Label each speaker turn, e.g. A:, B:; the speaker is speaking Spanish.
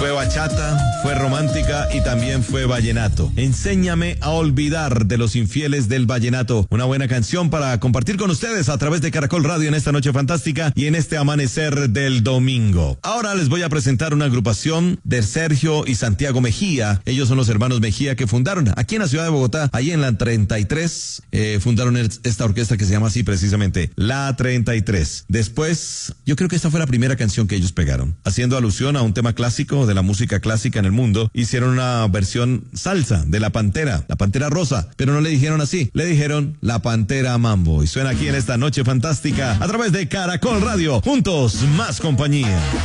A: Fue bachata, fue romántica y también fue vallenato. Enséñame a olvidar, de Los Infieles del Vallenato. Una buena canción para compartir con ustedes a través de Caracol Radio en esta noche fantástica y en este amanecer del domingo. Ahora les voy a presentar una agrupación de Sergio y Santiago Mejía. Ellos son los hermanos Mejía que fundaron aquí en la ciudad de Bogotá, ahí en la 33, fundaron esta orquesta que se llama así precisamente, La 33. Después, yo creo que esta fue la primera canción que ellos pegaron. Haciendo alusión a un tema clásico de la música clásica en el mundo, hicieron una versión salsa de La Pantera Rosa, pero no le dijeron así, le dijeron La Pantera Mambo. Y suena aquí en esta noche fantástica a través de Caracol Radio. Juntos, más compañía.